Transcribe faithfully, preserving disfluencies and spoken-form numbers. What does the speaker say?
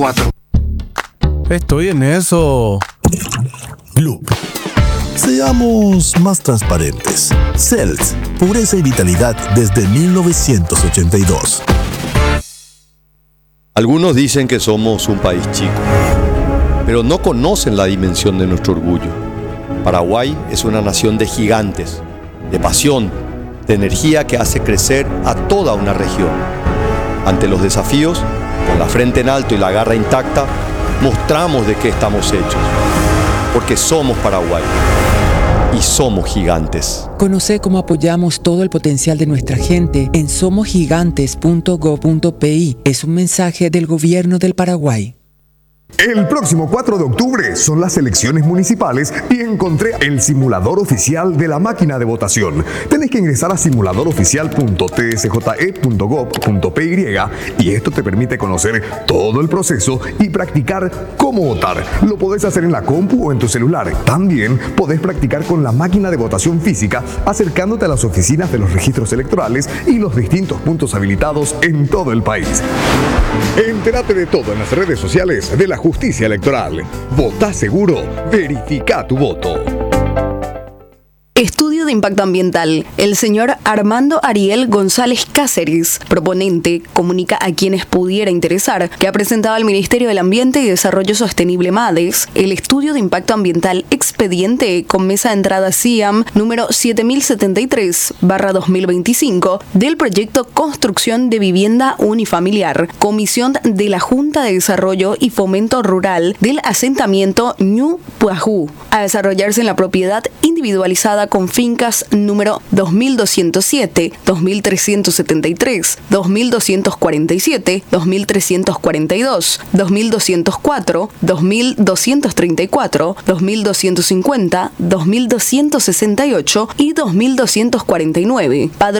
cuatro. Estoy en eso. Gloop. Seamos más transparentes. Cells, pureza y vitalidad desde mil novecientos ochenta y dos. Algunos dicen que somos un país chico, pero no conocen la dimensión de nuestro orgullo. Paraguay es una nación de gigantes, de pasión, de energía que hace crecer a toda una región. Ante los desafíos, con la frente en alto y la garra intacta, mostramos de qué estamos hechos. Porque somos Paraguay y somos gigantes. Conoce cómo apoyamos todo el potencial de nuestra gente en somos gigantes punto gob punto pi. Es un mensaje del Gobierno del Paraguay. El próximo cuatro de octubre son las elecciones municipales y encontré el simulador oficial de la máquina de votación. Tenés que ingresar a simulador oficial punto t s j e punto gob punto p y y esto te permite conocer todo el proceso y practicar cómo votar. Lo podés hacer en la compu o en tu celular. También podés practicar con la máquina de votación física acercándote a las oficinas de los registros electorales y los distintos puntos habilitados en todo el país. Entérate de todo en las redes sociales de la Justicia Electoral. Votá seguro, verifica tu voto. Estudio de impacto ambiental. El señor Armando Ariel González Cáceres, proponente, comunica a quienes pudiera interesar que ha presentado al Ministerio del Ambiente y Desarrollo Sostenible MADES el estudio de impacto ambiental expediente con mesa de entrada C I A M número siete mil setenta y tres barra dos mil veinticinco del proyecto Construcción de Vivienda Unifamiliar, Comisión de la Junta de Desarrollo y Fomento Rural del asentamiento Ñu Puajú, a desarrollarse en la propiedad individualizada con fincas número dos mil doscientos siete, dos mil trescientos setenta y tres, dos mil doscientos cuarenta y siete, dos mil trescientos cuarenta y dos, dos mil doscientos cuatro, dos mil doscientos treinta y cuatro, dos mil doscientos cincuenta, dos mil doscientos sesenta y ocho y dos mil doscientos cuarenta y nueve.